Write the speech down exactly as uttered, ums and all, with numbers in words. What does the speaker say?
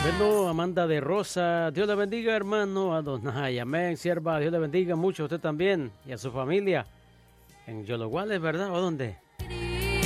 Bueno, Amanda de Rosa, Dios le bendiga, hermano Adonai, amén, sierva, Dios le bendiga mucho a usted también y a su familia. En Yologuales, ¿verdad? ¿O dónde?